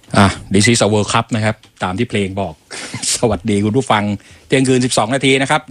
This is a World Cup นะครับตามที่เพลงบอก สวัสดีคุณผู้ฟังเที่ยงคืน12 นาทีนะครับ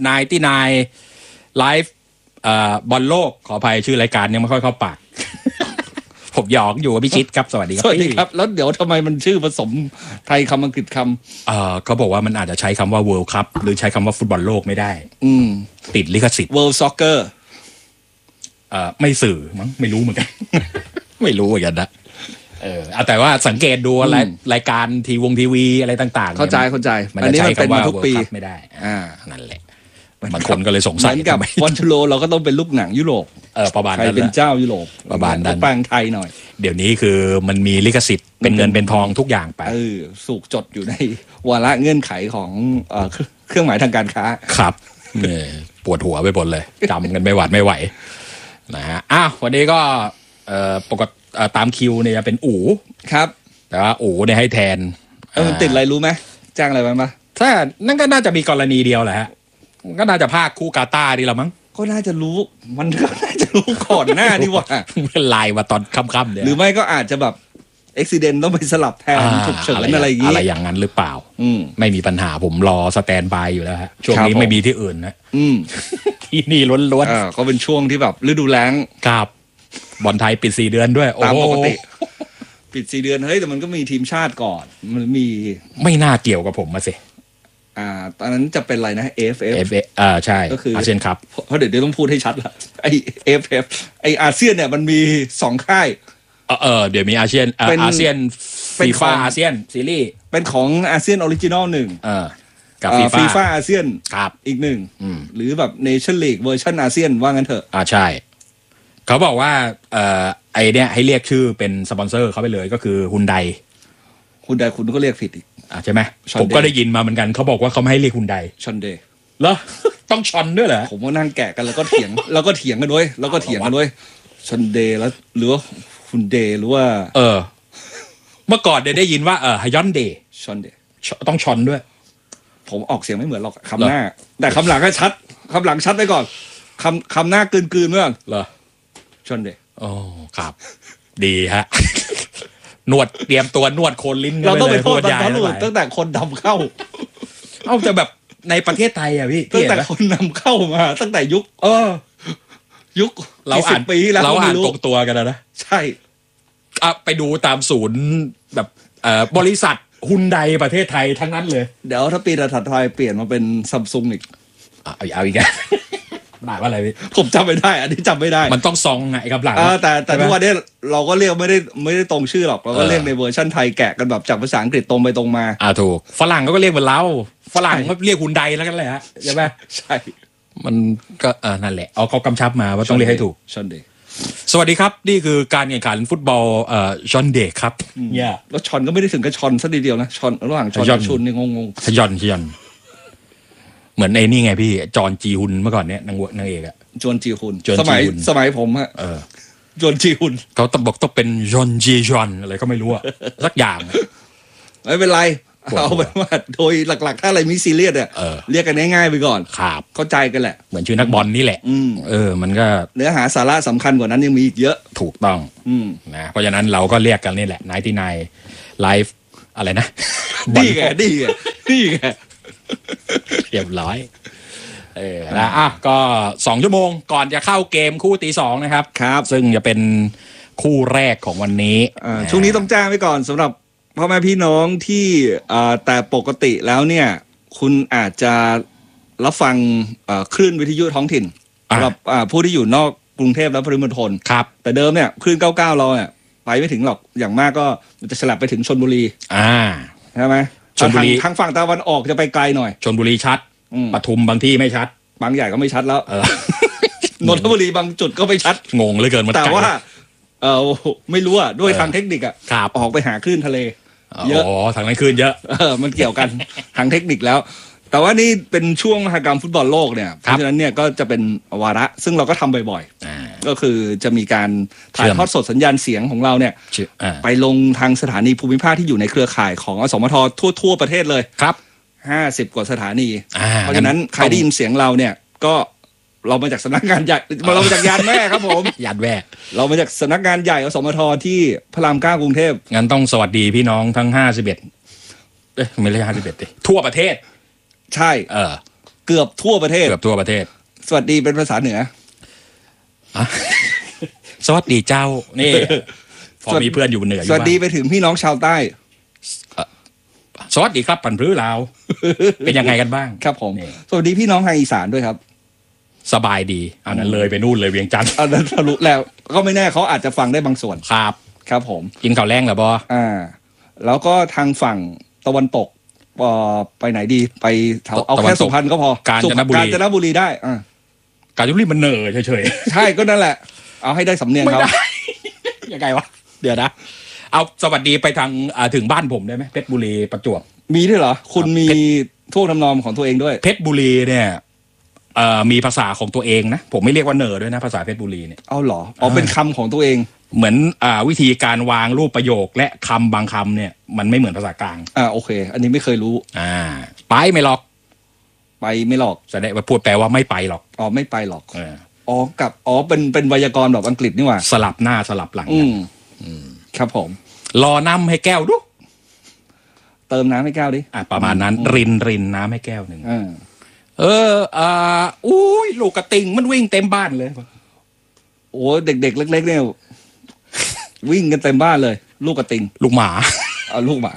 99ไลฟ์บอลโลกขออภัยชื่อรายการยังไม่ค่อยเข้าปาก ผมหยอกอยู่กับพี่ชิดครับสวัสดีครับสวัสดีครับแล้วเดี๋ยวทำไมมันชื่อผสมไทยคำอังกฤษคำเขาบอกว่ามันอาจจะใช้คำว่า World Cup หรือใช้คำว่าฟุตบอลโลกไม่ได้ติดลิขสิทธิ์ World Soccer ไม่สื่อมั้งไม่รู้เหมือนกัน ไม่รู้เหมือนกันนะแต่ว่าสังเกตดูรายการทีวีอะไรต่างๆเข้าใจมันจะใช้คำว่า World Cup ไม่ได้นั่นแหละบางคนก็เลยสงสัยเหมือนกับบอลโลเราก็ต้องเป็นลูกหนังยุโรปประมาณนั้นใครเป็นเจ้ายุโรปประมาณนั้นแปลงไทยหน่อยเดี๋ยวนี้คือมันมีลิขสิทธิ์เป็นเงินเป็นทองทุกอย่างไปสูกจดอยู่ในวาระเงื่อนไขของเครื่องหมายทางการค้าครับปวดหัวไปหมดเลยจำกันไม่หวาดไม่ไหวนะฮะวันนี้ก็ปกติตามคิวเนี่ยจะเป็นอู๋ครับแต่ว่าอู๋เนี่ยให้แทนมันติดอะไรรู้ไหมจ้างอะไรมาถ้านั่นก็น่าจะมีกรณีเดียวแหละฮะก็น่าจะภาคคู่กาตาร์ดีละมั้งก็น่าจะรู้มันก็น่าจะรู้ก่อนหน้าดีว่าเป็นไลน์มาตอนค่ำๆเนี่ยหรือไม่ก็อาจจะแบบอุบิเหตุต้องไปสลับแทนฉุกเฉินอะไรอย่างงี้อะไรอย่างนั้นหรือเปล่าไม่มีปัญหาผมรอสแตนบายอยู่แล้วฮะช่วงนี้ไม่มีที่อื่นนะที่นี่ล้วนๆก็เป็นช่วงที่แบบฤดูแล้งครับบอลไทยปิด4 เดือนด้วยตามปกติปิด4 เดือนเฮ้ยแต่มันก็มีทีมชาติก่อนมันมีไม่น่าเกี่ยวกับผมมาสิตอนนั้นจะเป็นอะไรนะ AFF ใช่ก็คืออาเซียนคัพเพราะเดี๋ยวต้องพูดให้ชัดละไอ AFF ไออาเซียนเนี่ยมันมี2ค่ายเดี๋ยวมีอาเซียนฟีฟ่าอาเซียนซีรีส์เป็นของอาเซียนออริจินอล1 กับฟีฟ่าอาเซียนอีก 1 หรือแบบเนชั่นลีกเวอร์ชันอาเซียนว่างั้นเถอะใช่เขาบอกว่าไอเนี้ยให้เรียกชื่อเป็นสปอนเซอร์เขาไปเลยก็คือฮุนไดคุณก็เรียกผิดอีกใช่ไหมผมก็ได้ยินมาเหมือนกันเขาบอกว่าเขาไม่ให้เรียกฮุนไดชอนเดย์เหรอต้องชอนด้วยเหรอผมก็นั่งแกะกันแล้วก็เถียงแล้วก็เถียงกันด้วยชอนเดย์แล้วหรือว่าฮุนเดย์หรือว่าเมื่อก่อนได้ยินว่าฮยอนเดย์ชอนเดย์ต้องชอนด้วยผมออกเสียงไม่เหมือนหรอกคำหน้าแต่คำหลังก็ชัดคำหลังชัดไปก่อนคำหน้ากืนเมื่อเหรอชอนเดย์ครับดีฮะนวดเตรียมตัวนวดโคนลิ้นเราต้องไปโทษบรรพบุรุษตั้งแต่คนนำเข้าจะแบบในประเทศไทยอ่ะพี่ตั้งแต่คนนำเข้ามาตั้งแต่ยุคเราอ่านปีแล้วเราอ่านตรงตัวกันนะใช่ไปดูตามศูนย์แบบบริษัทฮุนไดประเทศไทยทั้งนั้นเลยเดี๋ยวถ้าปีถัดไปเปลี่ยนมาเป็นซัมซุงอีกเอาอีกแล้วหมายว่าอะไรพี่ผมจำไม่ได้อันนี้จำไม่ได้มันต้องซองไงครับหลังแต่ทุกวันนี้เราก็เรียกไม่ได้ตรงชื่อหรอกเราก็เรียกในเวอร์ชั่นไทยแกะกันแบบจากภาษาอังกฤษตรงไปตรงมาถูกฝรั่งก็เรียกเหมือนเราฝรั่งก็เรียกฮุนไดแล้วกันเลยฮะใช่ไหมใช่มันก็นั่นแหละเขากำชับมาว่าต้องเรียกให้ถูกชอนเดย์สวัสดีครับนี่คือการแข่งขันฟุตบอลชอนเดย์ครับเนี่ยแล้วชอนก็ไม่ได้ถึงกับชอนซะทีเดียวนะชอนระหว่างชอนกับชุนนี่งงชอนเหมือนไอ้นี่ไงพี่จอนจีฮุนเมื่อก่อนเนี้ยนางเอกอะจอนจีฮุนสมัยผมอะจอนจีฮุนเขาต้องบอกต้องเป็นจอนจีจอนอะไรก็ไม่รู้อะสักอย่างไม่เป็นไรเอาเป็นว่าโดยหลักๆถ้าอะไรมีซีเรียสเนี่ยเรียกกันง่ายๆไปก่อนครับเข้าใจกันแหละเหมือนชื่อนักบอลนี่แหละมันก็เนื้อหาสาระสำคัญกว่านั้นยังมีอีกเยอะถูกต้องนะเพราะฉะนั้นเราก็เรียกกันนี่แหละ99ไลฟ์อะไรนะดีไงเรียบร้อยนะก็2 ชั่วโมงก่อนจะเข้าเกมคู่ตี 2นะครับซึ่งจะเป็นคู่แรกของวันนี้ช่วงนี้ต้องแจ้งไว้ก่อนสำหรับพ่อแม่พี่น้องที่แต่ปกติแล้วเนี่ยคุณอาจจะรับฟังคลื่นวิทยุท้องถิ่นสำหรับผู้ที่อยู่นอกกรุงเทพและปริมณฑลครับแต่เดิมเนี่ยคลื่น99เราเนี่ยไปไม่ถึงหรอกอย่างมากก็จะฉลับไปถึงชลบุรีใช่ไหมชลบุรีทางฝั่งตะวันออกจะไปไกลหน่อยชลบุรีชัดปทุมบางที่ไม่ชัดบางใหญ่ก็ไม่ชัดแล้วนนทบุรีบางจุดก็ไม่ชัดงงเลยเกินมันแต่ว่าไม่รู้ด้วยทางเทคนิคออกไปหาคลื่นทะเลเยอะทางนั้นคลื่นเยอะมันเกี่ยวกันทางเทคนิคแล้วแต่ว่านี่เป็นช่วงมหกรรมฟุตบอลโลกเนี่ยเพราะฉะนั้นเนี่ยก็จะเป็นวาระซึ่งเราก็ทำบ่อยๆก็คือจะมีการถ่ายทอดสดสัญญาณเสียงของเราเนี่ยไปลงทางสถานีภูมิภาคที่อยู่ในเครือข่ายของอสมททั่วประเทศเลยครับ 50 กว่าสถานีเพราะฉะนั้นใครได้ยินเสียงเราเนี่ยก็เรามาจากสำนักงานใหญ่เรามาจากยานแม่ครับผมยานแว่เรามาจากสำนักงานใหญ่อสมทที่พระราม9กรุงเทพงั้นต้องสวัสดีพี่น้องทั้ง51ไม่ใช่51ดิทั่วประเทศใช่เกือบทั่วประเทศสวัสดีเป็นภาษาเหนือสวัสดีเจ้านี่พอมีเพื่อนอยู่เหนืออยู่สวัสดีไปถึงพี่น้องชาวใต้สวัสดีครับปันพื้นลาวเป็นยังไงกันบ้างครับผมสวัสดีพี่น้องทางอีสานด้วยครับสบายดีอันนั้นเลยไปนู่นเลยเวียงจันทร์อันนั้นทะลุแล้วก็ไม่แน่เขาอาจจะฟังได้บางส่วนครับผมกินข้าวแรงเหรอบแล้วก็ทางฝั่งตะวันตกไปไหนดีไปเอาแค่สุพรรณก็พอกาญจนบุรีได้กาญจนบุรีมันเหน่อเฉยๆใช่ก็นั่นแหละเอาให้ได้สำเนียงเขายังไงวะเดี๋ยวนะเอาสวัสดีไปทางถึงบ้านผมได้ไหมเพชรบุรีประจวบมีด้วยเหรอคุณมีท่วงทำนองของตัวเองด้วยเพชรบุรีเนี่ยมีภาษาของตัวเองนะผมไม่เรียกว่าเหน่อด้วยนะภาษาเพชรบุรีเนี่ยเอาเหรอเป็นคำของตัวเองเหมือนวิธีการวางรูปประโยคและคำบางคำเนี่ยมันไม่เหมือนภาษากลางโอเคอันนี้ไม่เคยรู้ไปไม่หรอกไปไม่หรอกแสดงว่าพูดแปลว่าไม่ไปหรอกไม่ไปหรอกกับเป็นไวยากรณ์แบบอังกฤษนี่หว่าสลับหน้าสลับหลังครับผมรอน้ำให้แก้วดูเติมน้ำให้แก้วดิประมาณนั้นรินน้ำให้แก้วหนึ่งอุ้ยลูกกระติงมันวิ่งเต็มบ้านเลยโอ้เด็กๆเล็กๆเนี่ยวิ่งกันเต็มบ้านเลยลูกกระติงลูกหมาลูกหมา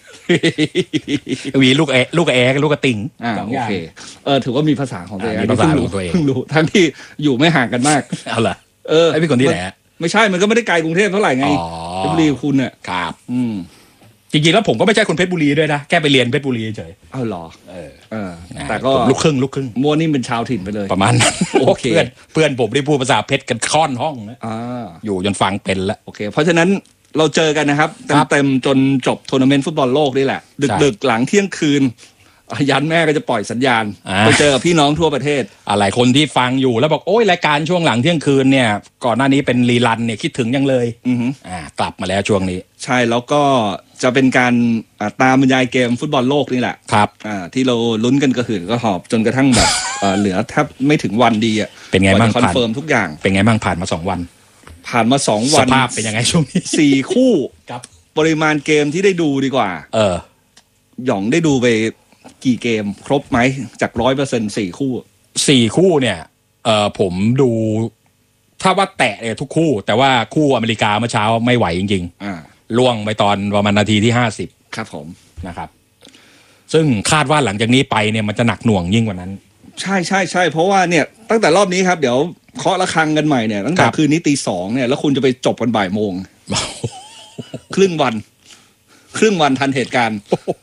มีลูกแอลูกกระติงโอเคถือว่ามีภาษาของตัวเองภาษาของตัวเองรู้ทั้งที่อยู่ไม่ห่างกันมากเอาล่ะไอ้พี่คนที่ไหนไม่ใช่มันก็ไม่ได้ไกลกรุงเทพเท่าไหร่ไงเพชรบุรีคุณเนี่ยครับจริงๆแล้วผมก็ไม่ใช่คนเพชรบุรีด้วยนะแค่ไปเรียนเพชรบุรีเฉยเหรอแต่ก็ลูกครึ่งมัวนี่เป็นชาวถิ่นไปเลยประมาณนั้นโอเคเพื่อนผมได้พูดภาษาเพชรกันค่อนห้องนะอยู่จนฟังเป็นแล้วโอเคเพราะฉะนั้นเราเจอกันนะครับเต็มจนจบทัวร์นาเมนต์ฟุตบอลโลกนี่แหละดึกๆหลังเที่ยงคืนยันแม่ก็จะปล่อยสัญญาณไปเจอกับพี่น้องทั่วประเทศหลายคนที่ฟังอยู่แล้วบอกโอ้ยรายการช่วงหลังเที่ยงคืนเนี่ยก่อนหน้านี้เป็นรีรันเนี่ยคิดถึงยังเลยกลับมาแล้วช่วงนี้ใช่แล้วก็จะเป็นการตามบรรยายเกมฟุตบอลโลกนี่แหละครับที่เราลุ้นกันกระหืดกระหอบจนกระทั่งแบบเหลือแทบไม่ถึงวันดีเป็นไงบ้างคอนเฟิร์มทุกอย่างเป็นไงบ้างผ่านมา2 วันผ่านมา2 วันสภาพเป็นยังไงช่วงนี้ 4 คู่ปริมาณเกมที่ได้ดูดีกว่าหย่องได้ดูไปกี่เกมครบไหมจาก 100% 4 คู่เนี่ยผมดูถ้าว่าแตะเนี่ยทุกคู่แต่ว่าคู่อเมริกาเมื่อเช้าไม่ไหวจริงๆล่วงไปตอนประมาณนาทีที่50 ครับผมนะครับซึ่งคาดว่าหลังจากนี้ไปเนี่ยมันจะหนักหน่วงยิ่งกว่านั้นใช่เพราะว่าเนี่ยตั้งแต่รอบนี้ครับเดี๋ยวเคาะระฆังกันใหม่เนี่ยตั้งแต่คืนนี้ตี 2เนี่ยแล้วคุณจะไปจบกันบ่ายโมงครึ่งวันทันเหตุการณ์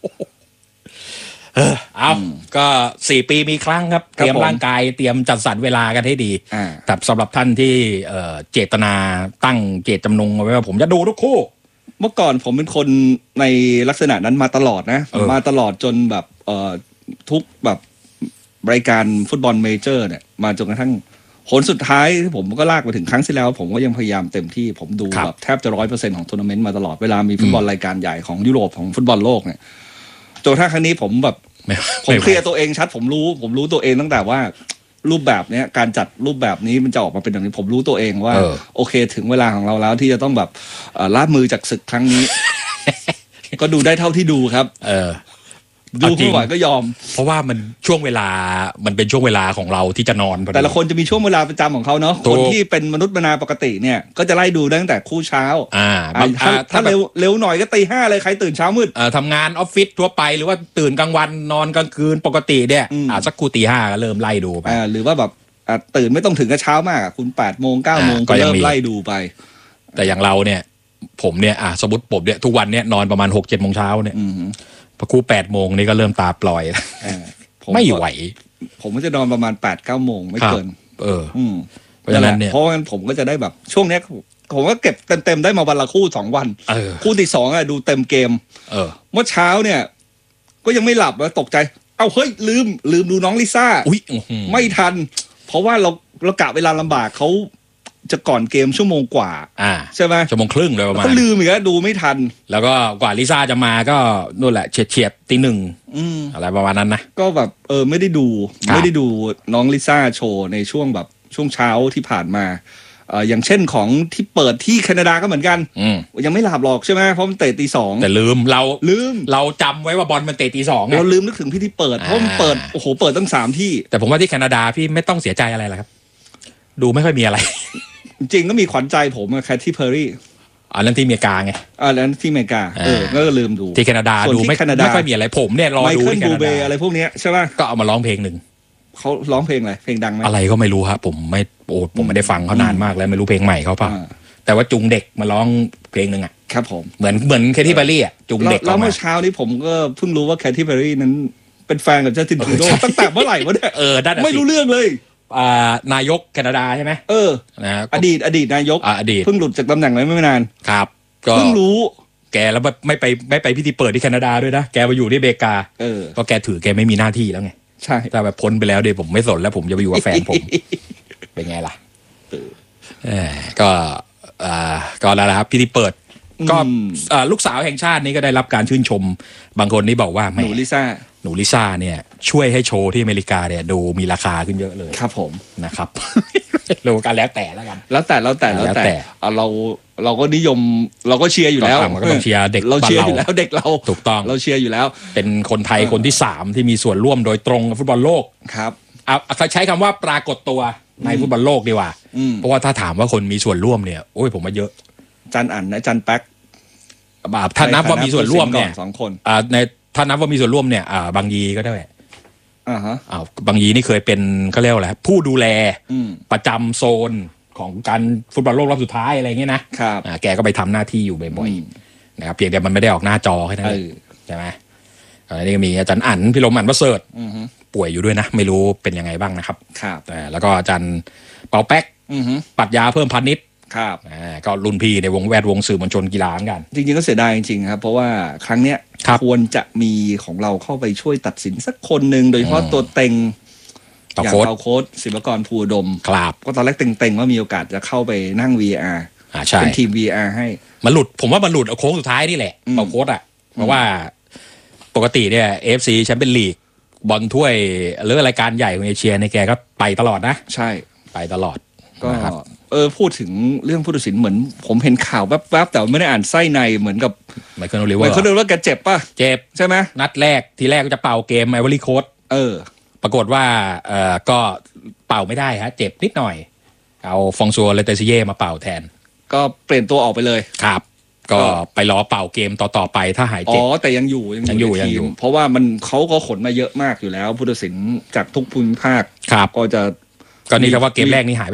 เอาก็4 ปีมีครั้งครับเตรียมร่างกายเตรียมจัดสรรเวลากันให้ดีแต่สำหรับท่านที่เจตนาตั้งเจตจำนงไว้ว่าผมจะดูทุกคู่เมื่อก่อนผมเป็นคนในลักษณะนั้นมาตลอดนะมาตลอดจนแบบทุกแบบรายการฟุตบอลเมเจอร์เนี่ยมาจนกระทั่งผลสุดท้ายที่ผมก็ลากมาถึงครั้งที่แล้วผมก็ยังพยายามเต็มที่ผมดูแบบแทบจะ 100% ของทัวร์นาเมนต์มาตลอดเวลามีฟุตบอลรายการใหญ่ของยุโรปของฟุตบอลโลกเนี่ยจนถ้าครั้งนี้ผมแบบผมเคลียร์ตัวเองชัดผมรู้ตัวเองตั้งแต่ว่ารูปแบบนี้การจัดรูปแบบนี้มันจะออกมาเป็นอย่างนี้ผมรู้ตัวเองว่าโอเคถึงเวลาของเราแล้วที่จะต้องแบบละมือจากศึกครั้งนี้ ก็ดูได้เท่าที่ดูครับดูไม่ไหวก็ยอมเพราะว่ามันช่วงเวลามันเป็นช่วงเวลาของเราที่จะนอนแต่ละคนจะมีช่วงเวลาประจำของเขาเนาะคนที่เป็นมนุษย์มนาปกติเนี่ยก็จะไล่ดูตั้งแต่คู่เช้าถ้าเร็วหน่อยก็ตี 5เลยใครตื่นเช้ามืดทำงานออฟฟิศทั่วไปหรือว่าตื่นกลางวันนอนกลางคืนปกติเนี่ยสักคู่ตี 5ก็เริ่มไล่ดูไปหรือว่าแบบตื่นไม่ต้องถึงกับเช้ามากคุณ8 โมง 9 โมงก็เริ่มไล่ดูไปแต่อย่างเราเนี่ยผมเนี่ยสมมติผมเนี่ยทุกวันเนี่ยนอนประมาณ 6-7 โมงเช้าเนี่ยพอคู่8 โมงนี่ก็เริ่มตาปล่อยไม่ไหวผมก็จะนอนประมาณ 8-9 โมงไม่เกินเพราะฉะนั้นเนี่ยเพราะงั้นผมก็จะได้แบบช่วงนี้ผมก็เก็บเต็มได้มาวันละคู่2 วันคู่ที่ 2ดูเต็มเกมเมื่อเช้าเนี่ยก็ยังไม่หลับแล้วตกใจเอ้าเฮ้ยลืมดูน้องลิซ่าไม่ทันเพราะว่าเรากะเวลาลำบากเขาจะก่อนเกมชั่วโมงกว่าใช่ไหมชั่วโมงครึ่งเลยประมาณก็ลืมอีกแล้วดูไม่ทันแล้วก็กว่าลิซ่าจะมาก็นู่นแหละเฉียดตีหนึ่งอะไรประมาณนั้นนะก็แบบไม่ได้ดูน้องลิซ่าโชว์ในช่วงแบบช่วงเช้าที่ผ่านมาอย่างเช่นของที่เปิดที่แคนาดาก็เหมือนกันยังไม่หลับหรอกใช่ไหมเพราะมันเตะตี 2 แต่ลืมเราจำไว้ว่าบอลมันเตะตี 2 เราลืมนึกถึงที่เปิดเพราะมันเปิดโอ้โหเปิดตั้ง3ที่แต่ผมว่าที่แคนาดาพี่ไม่ต้องเสียใจอะไรหรอกครับดูไม่ค่อยมีอะไรจริงก็มีขวัญใจผมแคทที่เพอร์รี่นั่นที่อเมริกาไงนั้นที่อเมริกาก็ลืมดูที่แคนาดาดูไม่ค่อยมีอะไรผมเนี่ยรอดูที่แคนาดาอะไรพวกนี้ใช่ป่ะก็เอามาร้องเพลงหนึ่งเขาร้องเพลงอะไรเพลงดังไหมอะไรก็ไม่รู้ครับผมไม่ได้ฟังเขานานมากแล้วไม่รู้เพลงใหม่เขาเปล่าแต่ว่าจุงเด็กมาร้องเพลงหนึ่งอ่ะครับผมเหมือนแคทตี้เบอร์รี่อ่ะจุงเด็กแล้วเมื่อเช้านี้ผมก็เพิ่งรู้ว่าแคทตี้เบอร์รี่นั้นเป็นแฟนกับจัสตินทรูโดตั้งแต่เมื่อไหร่วะเนี่ยไม่รู้เรื่องเลยนายกแคนาดาใช่ไหมนะอดีตนายกเพิ่งหลุดจากตำแหน่งไม่นานครับก็เพิ่งรู้แกแล้วไม่ไปพิธีเปิดที่แคนาดาด้วยนะแกมาอยู่ที่อเมริกาเพราะแกถือแกไม่มีหน้าที่แล้วไงใช่แต่แบบพ้นไปแล้วเดี๋ยวผมไม่สนแล้วผมจะไปอยู่กับแฟนผมเป็นไงล่ะก็แล้วนะครับพิธีเปิดก็ลูกสาวแห่งชาตินี้ก็ได้รับการชื่นชมบางคนนี่บอกว่าหนูลิซ่าเนี่ยช่วยให้โชว์ที่อเมริกาเนี่ยดูมีราคาขึ้นเยอะเลยครับผมนะครับรู้กันแล้วแต่แล้วกันแล้วแต่เราก็นิยมเราก็เชียร์อยู่แล้วก็ต้องเชียร์เด็กเราเชียร์อยู่แล้วเด็กเราถูกต้องเราเชียร์อยู่แล้วเป็นคนไทยคนที่3ที่มีส่วนร่วมโดยตรงกับฟุตบอลโลกครับใช้คำว่าปรากฏตัวในฟุตบอลโลกดีกว่าเพราะว่าถ้าถามว่าคนมีส่วนร่วมเนี่ยโอ้ยผมว่าเยอะจันอั๋นนะจันแป๊กถ้านับว่ามีส่วนร่วมเนี่ย 2 คนในถ้านับว่ามีส่วนร่วมเนี่ยบางยีก็ได้บางยีนี่เคยเป็นเขาเรียกว่าอะไรผู้ดูแลประจำโซนของการฟุตบอลโลกรอบสุดท้ายอะไรเงี้ยนะครับแกก็ไปทำหน้าที่อยู่บ่อยๆนะครับเพียงแต่มันไม่ได้ออกหน้าจอแค่นั้นใช่ไหมอันนี้ก็มีอาจารย์อั๋นพิรมอั๋นประเสริฐป่วยอยู่ด้วยนะไม่รู้เป็นยังไงบ้างนะครับแล้วก็อาจารย์เปาแป๊กปรัชญาเพิ่มพานิชครับก็รุ่นพี่ในแวดวงสื่อมวลชนกีฬาเหมือนกันจริงๆก็เสียดายจริงๆครับเพราะว่าครั้งเนี้ยควรจะมีของเราเข้าไปช่วยตัดสินสักคนหนึ่งโดยเฉพาะตัวเต็งอย่างเราโค้ชศิลปกรภูอุดมก็ตอนแรกเต็งว่ามีโอกาสจะเข้าไปนั่ง VR เป็นทีม VR ให้มันหลุดผมว่ามันหลุดเอาโค้งสุดท้ายนี่แหละเราโค้ชเพราะว่าปกติเนี่ย AFC แชมเปี้ยนลีกบอลถ้วยหรือรายการใหญ่ของเอเชียในแกก็ไปตลอดนะใช่ไปตลอดก็พูดถึงเรื่องผู้ตัดสินเหมือนผมเห็นข่าวแวบๆแต่ไม่ได้อ่านไส้ในเหมือนกับไมเคิลโอลิเวอร์แกเจ็บป่ะเจ็บใช่ไหมนัดแรกทีแรกก็จะเป่าเกมไอวอรี่โค้ชปรากฏว่าก็เป่าไม่ได้ฮะเจ็บนิดหน่อยเอาฟองซัวเลเตซิเย่มาเป่าแทนก็เปลี่ยนตัวออกไปเลยครับก็ไปรอเป่าเกมต่อไปถ้าหายเจ็บแต่ยังอยู่เพราะว่าเขาก็ขนมาเยอะมากอยู่แล้วผู้ตัดสินจากทุกภูมิภาคก็จะก็นี่ครับว่าเกมแรกนี่หายไป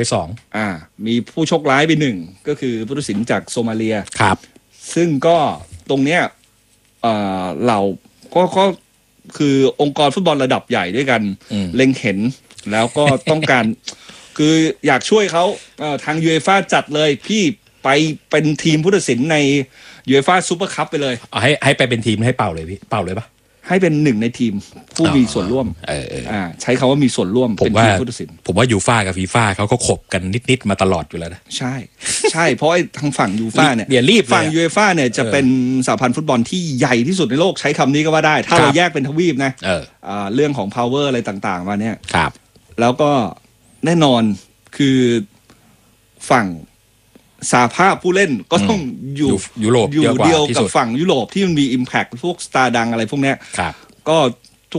2 มีผู้โชคร้ายไป1ก็คือผู้ตัดสินจากโซมาเลียครับซึ่งก็ตรงเนี้ยเราก็คือองค์กรฟุตบอลระดับใหญ่ด้วยกันเล็งเห็นแล้วก็ต้องการ คืออยากช่วยเขาทางยูเอฟ่าจัดเลยพี่ไปเป็นทีมผู้ตัดสินในยูเอฟ่าซูเปอร์คัพไปเลยให้ไปเป็นทีมให้เป่าเลยพี่เป่าเลยปะให้เป็น1ในทีมผู้มีส่วนร่วมใช้คำว่ามีส่วนร่วมเป็นทีมผู้ตัดสินผมว่ายูฟ่ากับฟีฟ่าเขาก็ขบกันนิดมาตลอดอยู่แล้วนะใช่เพราะทางฝั่งยูฟ่าเนี่ยฝั่งยูเอฟ่าเนี่ยจะเป็นสหพันธ์ฟุตบอลที่ใหญ่ที่สุดในโลกใช้คำนี้ก็ว่าได้ถ้าเราแยกเป็นทวีปนะเรื่องของ power อะไรต่างๆมาเนี่ยแล้วก็แน่นอนคือฝั่งสหภาพผู้เล่นก็ต้องอยู่ยุโรปอยู่เดียวกับฝั่งยุโรปที่มันมี impact พวกสตาร์ดังอะไรพวกเนี้ยก็